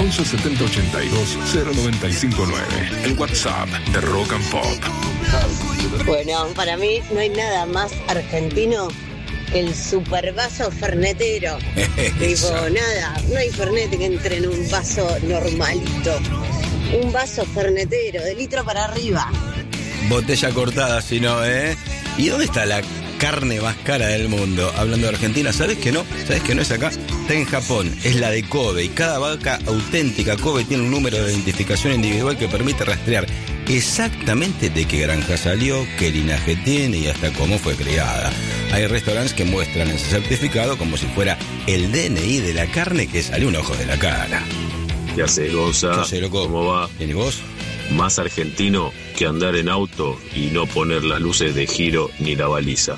11 70 82 0959. El WhatsApp de Rock and Pop. Bueno, para mí no hay nada más argentino que el supervaso fernetero. Tipo, nada, no hay fernet que entre en un vaso normalito. Un vaso fernetero, de litro para arriba. Botella cortada, si no, ¿eh? ¿Y dónde está la carne más cara del mundo? Hablando de Argentina, ¿sabes que no? ¿Sabes que no es acá? Está en Japón, es la de Kobe. Y cada vaca auténtica Kobe tiene un número de identificación individual que permite rastrear exactamente de qué granja salió, qué linaje tiene y hasta cómo fue criada. Hay restaurantes que muestran ese certificado como si fuera el DNI de la carne que salió un ojo de la cara. ¿Qué haces, Gonza? ¿Qué haces, loco? ¿Cómo va? ¿Y vos? Más argentino que andar en auto y no poner las luces de giro ni la baliza.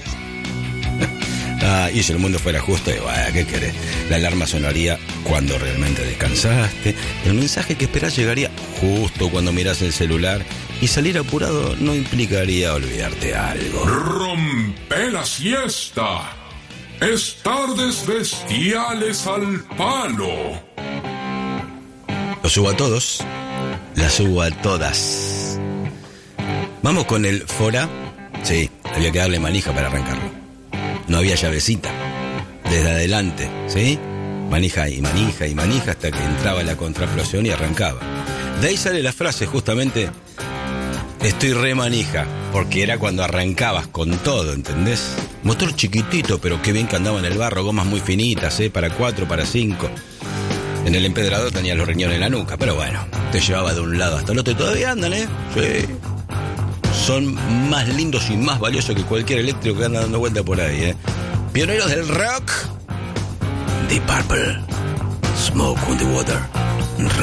Y si el mundo fuera justo, bueno, ¿qué querés? La alarma sonaría cuando realmente descansaste. El mensaje que esperás llegaría justo cuando mirás el celular. Y salir apurado no implicaría olvidarte algo. Rompe la siesta. Es tardes bestiales al palo. Lo subo a todos. La subo a todas. Vamos con el fora. Sí, había que darle manija para arrancarlo. No había llavecita. Desde adelante, ¿sí? Manija y manija y manija hasta que entraba la contraflación y arrancaba. De ahí sale la frase justamente: estoy re manija, porque era cuando arrancabas con todo, ¿entendés? Motor chiquitito, pero qué bien que andaba en el barro, gomas muy finitas, para 4, para 5. En el empedrador tenía los riñones en la nuca, pero bueno, te llevaba de un lado hasta el otro y todavía andan, Sí. Son más lindos y más valiosos que cualquier eléctrico que anda dando vuelta por ahí, Pioneros del rock, Deep Purple, Smoke on the Water.